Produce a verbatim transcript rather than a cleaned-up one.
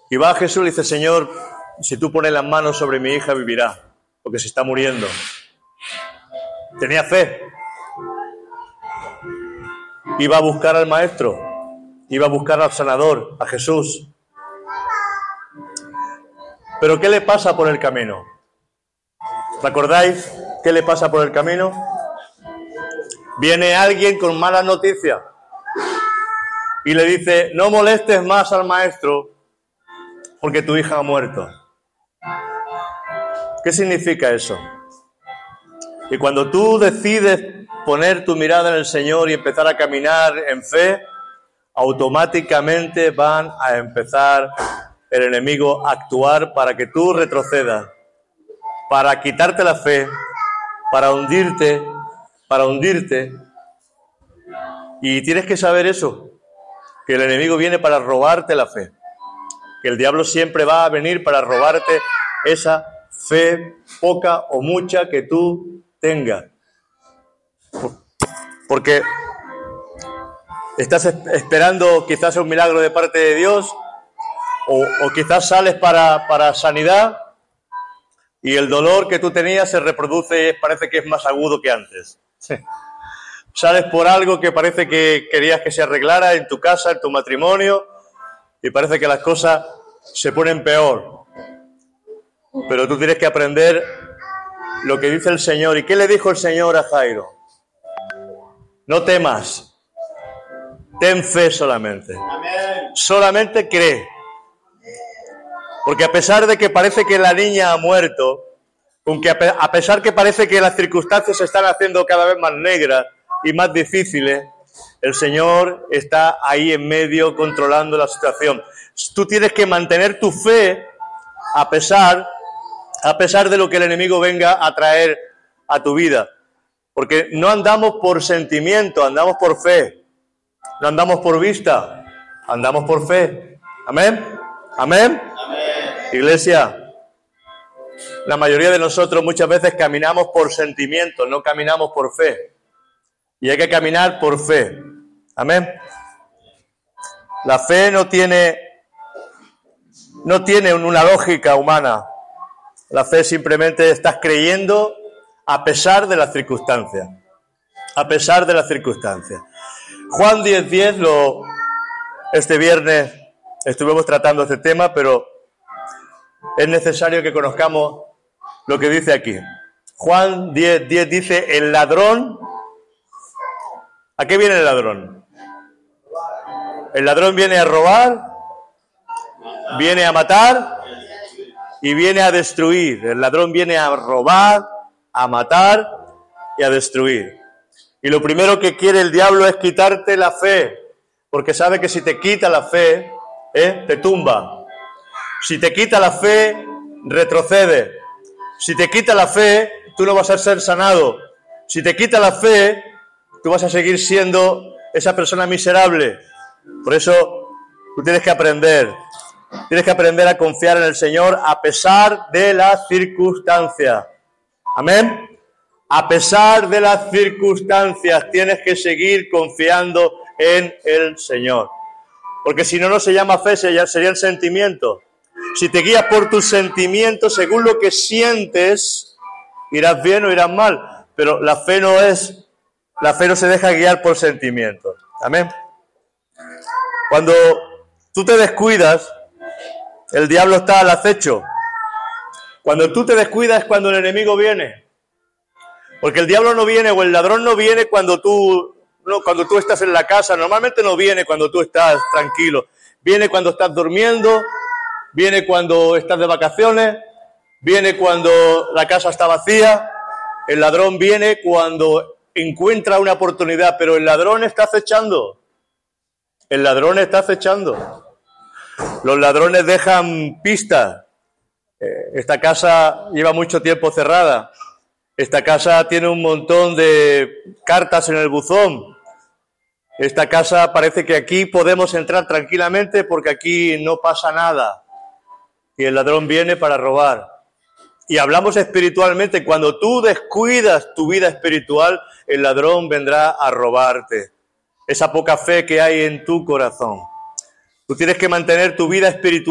Y va a Jesús y le dice, Señor, si tú pones las manos sobre mi hija, vivirá, porque se está muriendo. Tenía fe. Iba a buscar al maestro, iba a buscar al sanador, a Jesús. Pero ¿qué le pasa por el camino? ¿Recordáis qué le pasa por el camino? Viene alguien con malas noticias y le dice, no molestes más al maestro porque tu hija ha muerto. ¿Qué significa eso? Y cuando tú decides poner tu mirada en el Señor y empezar a caminar en fe, automáticamente van a empezar el enemigo a actuar para que tú retrocedas, para quitarte la fe, para hundirte, para hundirte. Y tienes que saber eso, que el enemigo viene para robarte la fe, que el diablo siempre va a venir para robarte esa fe, poca o mucha que tú tengas. Porque estás esperando quizás un milagro de parte de Dios, o, o quizás sales para, para sanidad y el dolor que tú tenías se reproduce y parece que es más agudo que antes. Sí. Sales por algo que parece que querías que se arreglara en tu casa, en tu matrimonio, y parece que las cosas se ponen peor. Pero tú tienes que aprender lo que dice el Señor. ¿Y qué le dijo el Señor a Jairo? No temas, ten fe solamente. Amén. Solamente cree. Porque a pesar de que parece que la niña ha muerto, aunque a pesar que parece que las circunstancias se están haciendo cada vez más negras y más difíciles, el Señor está ahí en medio controlando la situación. Tú tienes que mantener tu fe a pesar, a pesar de lo que el enemigo venga a traer a tu vida. Porque no andamos por sentimiento, andamos por fe. No andamos por vista, andamos por fe. ¿Amén? ¿Amén? Amén. Iglesia, la mayoría de nosotros muchas veces caminamos por sentimiento, no caminamos por fe. Y hay que caminar por fe. Amén. La fe no tiene, no tiene una lógica humana. La fe simplemente estás creyendo a pesar de las circunstancias. A pesar de las circunstancias. Juan diez diez, lo, este viernes estuvimos tratando este tema, pero es necesario que conozcamos lo que dice aquí. Juan diez diez dice, el ladrón... ¿A qué viene el ladrón? El ladrón viene a robar, viene a matar y viene a destruir. El ladrón viene a robar, a matar y a destruir. Y lo primero que quiere el diablo es quitarte la fe, porque sabe que si te quita la fe, ¿eh? te tumba. Si te quita la fe, retrocede. Si te quita la fe, tú no vas a ser sanado. Si te quita la fe, tú vas a seguir siendo esa persona miserable. Por eso tú tienes que aprender. Tienes que aprender a confiar en el Señor a pesar de las circunstancias. Amén. A pesar de las circunstancias, tienes que seguir confiando en el Señor. Porque si no, no se llama fe, sería el sentimiento. Si te guías por tus sentimientos, según lo que sientes, irás bien o irás mal. Pero la fe no es, la fe no se deja guiar por sentimientos. Amén. Cuando tú te descuidas, el diablo está al acecho. Cuando tú te descuidas es cuando el enemigo viene. Porque el diablo no viene o el ladrón no viene cuando tú, no, cuando tú estás en la casa. Normalmente no viene cuando tú estás tranquilo. Viene cuando estás durmiendo, viene cuando estás de vacaciones, viene cuando la casa está vacía. El ladrón viene cuando encuentra una oportunidad, pero el ladrón está acechando. El ladrón está acechando. Los ladrones dejan pistas. Esta casa lleva mucho tiempo cerrada. Esta casa tiene un montón de cartas en el buzón. Esta casa parece que aquí podemos entrar tranquilamente porque aquí no pasa nada. Y el ladrón viene para robar. Y hablamos espiritualmente. Cuando tú descuidas tu vida espiritual, el ladrón vendrá a robarte esa poca fe que hay en tu corazón. Tú tienes que mantener tu vida espiritual